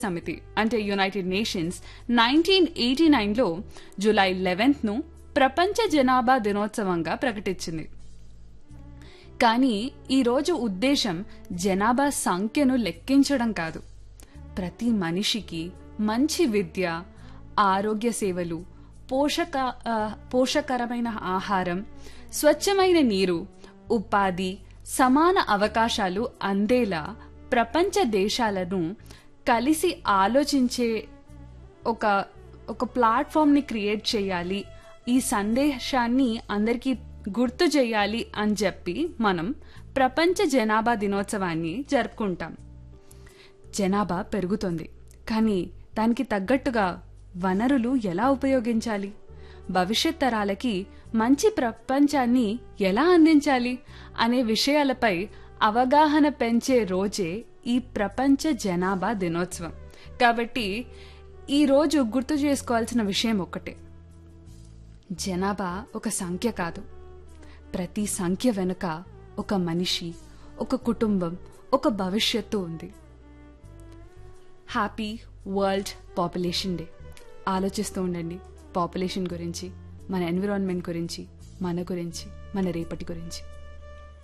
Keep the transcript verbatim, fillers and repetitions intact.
సమితి అంటే United nations nineteen eighty నైన్లో జూలై లెవెన్త్ ను ప్రపంచ జనాభా దినోత్సవంగా ప్రకటించింది. కానీ ఈరోజు ఉద్దేశం జనాభా సంఖ్యను లెక్కించడం కాదు, ప్రతి మనిషికి మంచి విద్య, ఆరోగ్య సేవలు, పోషక ఆ, పోషకరమైన ఆహారం, స్వచ్ఛమైన నీరు, ఉపాధి, సమాన అవకాశాలు అందేలా ప్రపంచ దేశాలను కలిసి ఆలోచించే ఒక ఒక ప్లాట్ఫామ్ని క్రియేట్ చేయాలి, ఈ సందేశాన్ని అందరికీ గుర్తు చేయాలి అని చెప్పి మనం ప్రపంచ జనాభా దినోత్సవాన్ని జరుపుకుంటాం. జనాభా పెరుగుతుంది, కానీ దానికి తగ్గట్టుగా వనరులు ఎలా ఉపయోగించాలి, భవిష్యత్ తరాలకి మంచి ప్రపంచాన్ని ఎలా అందించాలి అనే విషయాలపై అవగాహన పెంచే రోజే ఈ ప్రపంచ జనాభా దినోత్సవం. కాబట్టి ఈరోజు గుర్తు చేసుకోవాల్సిన విషయం ఒక్కటే, జనాభా ఒక సంఖ్య కాదు, ప్రతి సంఖ్య వెనుక ఒక మనిషి, ఒక కుటుంబం, ఒక భవిష్యత్తు ఉంది. Happy world population day. ఆలోచిస్తూ ఉండండి పాపులేషన్ గురించి, మన ఎన్విరాన్మెంట్ గురించి, మన గురించి, మన రేపటి గురించి.